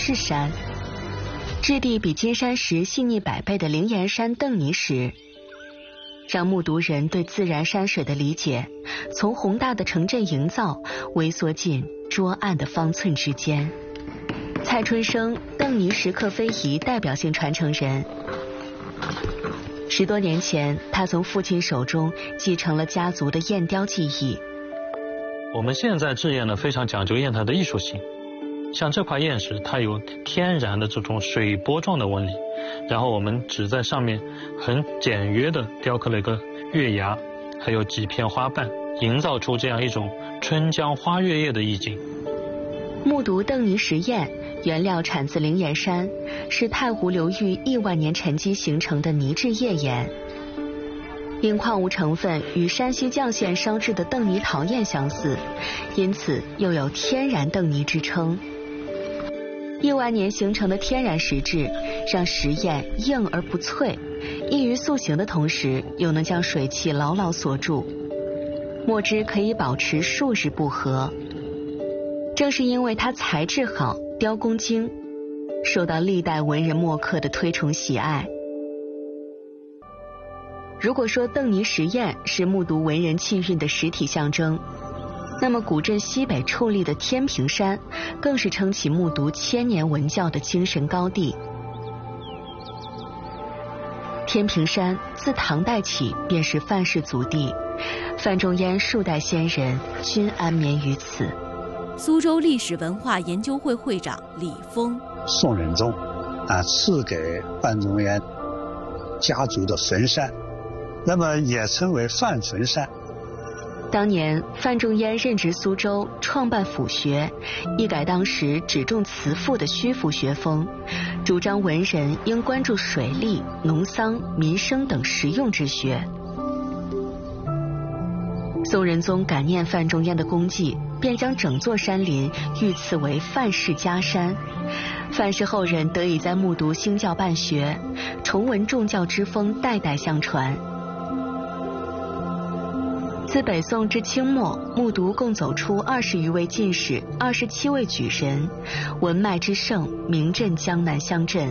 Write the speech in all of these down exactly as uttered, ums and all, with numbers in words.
士山。质地比金山石细腻百倍的灵岩山邓泥石，让目睹人对自然山水的理解，从宏大的城镇营造微缩进拙暗的方寸之间。蔡春生，邓泥石刻非遗代表性传承人。十多年前，他从父亲手中继承了家族的砚雕技艺。 我们现在制砚呢，非常讲究砚台的艺术性。像这块砚石，它有天然的这种水波状的纹理，然后我们只在上面很简约的雕刻了一个月牙，还有几片花瓣，营造出这样一种春江花月夜的意境。 木渎邓泥石砚原料产自灵岩山，是太湖流域亿万年沉积形成的泥质页岩。因矿物成分与山西绛县烧制的邓泥陶砚相似，因此又有天然邓泥之称。亿万年形成的天然石质，让石砚硬而不脆，易于塑形的同时，又能将水汽牢牢锁住，墨汁可以保持数日不合。正是因为它材质好，雕工精，受到历代文人墨客的推崇喜爱。如果说邓泥石砚是目睹文人气韵的实体象征，那么古镇西北矗立的天平山，更是撑起目睹千年文教的精神高地。天平山自唐代起便是范氏祖地，范仲淹数代先人均安眠于此。 苏州历史文化研究会会长李峰： 宋仁宗啊赐给范仲淹家族的坟山，那么也称为范坟山。 当年范仲淹任职苏州，创办府学，一改当时只重辞赋的虚赋学风，主张文人应关注水利、农桑、民生等实用之学。宋仁宗感念范仲淹的功绩，便将整座山林御赐为范氏家山，范氏后人得以在目睹兴教办学，崇文重教之风代代相传。自北宋至清末，目睹共走出二十余位进士，二十七位举人，文脉之盛，名震江南乡镇。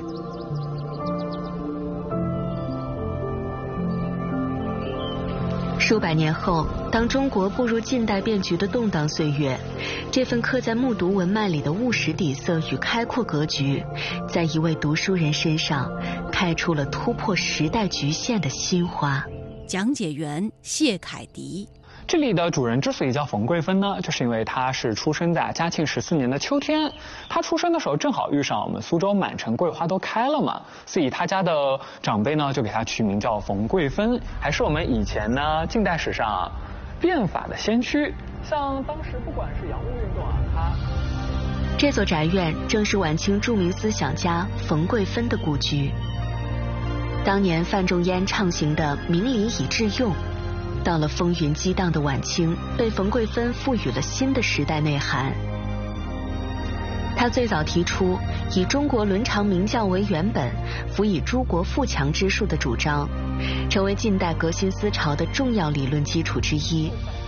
数百年后，当中国步入近代变局的动荡岁月，这份刻在目睹文脉里的务实底色与开阔格局，在一位读书人身上开出了突破时代局限的新花。 讲解员谢凯迪： 这里的主人之所以叫冯桂芬呢，就是因为他是出生在嘉庆十四年的秋天。他出生的时候正好遇上我们苏州满城桂花都开了嘛，所以他家的长辈呢就给他取名叫冯桂芬，还是我们以前呢近代史上变法的先驱。像当时不管是洋务运动啊，他这座宅院正是晚清著名思想家冯桂芬的故居。当年范仲淹畅行的明理以致用，到了风云激荡的晚清，被冯桂芬赋予了新的时代内涵。他最早提出以中国伦常名教为原本，辅以诸国富强之术的主张，成为近代革新思潮的重要理论基础之一。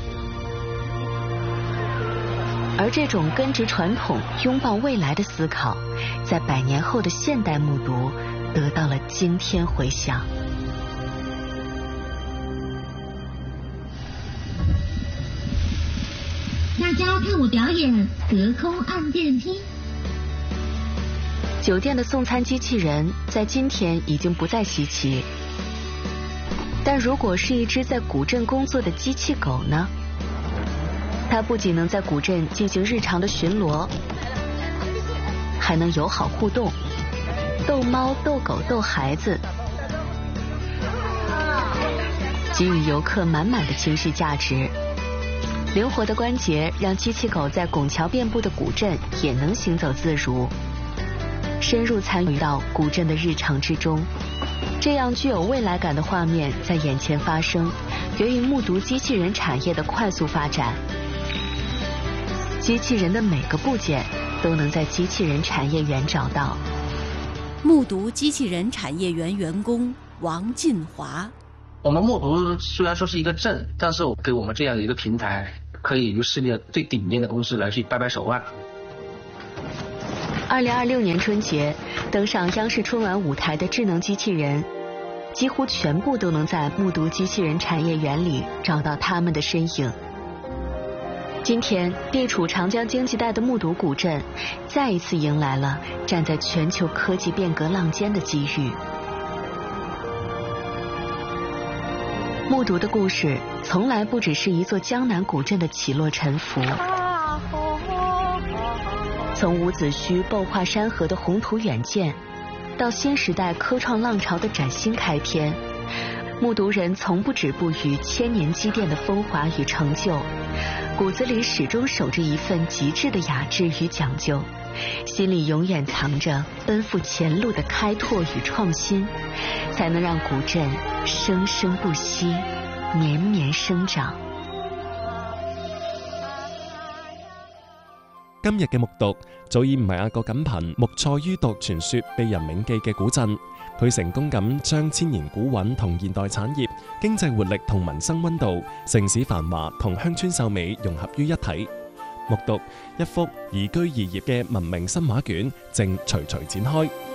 而这种根植传统、拥抱未来的思考，在百年后的现代目睹得到了惊天回响。 大家看我表演隔空按电梯。 酒店的送餐机器人在今天已经不再稀奇，但如果是一只在古镇工作的机器狗呢？它不仅能在古镇进行日常的巡逻，还能友好互动，逗猫逗狗逗孩子，给予游客满满的情绪价值。灵活的关节让机器狗在拱桥遍布的古镇也能行走自如，深入参与到古镇的日常之中。这样具有未来感的画面在眼前发生，源于目睹机器人产业的快速发展。机器人的每个部件都能在机器人产业园找到。 目睹机器人产业园员工王进华： 我们目睹虽然说是一个镇，但是我给我们这样的一个平台，可以与世界最顶尖的公司来去掰掰手腕。 二零二六年春节登上央视春晚舞台的智能机器人，几乎全部都能在木渎机器人产业园里找到他们的身影。今天，地处长江经济带的木渎古镇，再一次迎来了站在全球科技变革浪尖的机遇。木渎的故事从来不只是一座江南古镇的起落沉浮，从伍子胥擘画山河的宏图远见，到新时代科创浪潮的崭新开篇，木渎人从不止步于千年积淀的风华与成就，骨子里始终守着一份极致的雅致与讲究，心里永远藏着奔赴前路的开拓与创新，才能让古镇生生不息，绵绵生長。 今日嘅木渎早已唔係一個僅憑木菜於毒傳說被人銘記嘅古鎮，佢成功咁將千年古韻同現代產業、經濟活力同民生溫度、城市繁華同鄉村秀美融合於一體。木渎一幅宜居宜業嘅文明新畫卷正徐徐展開。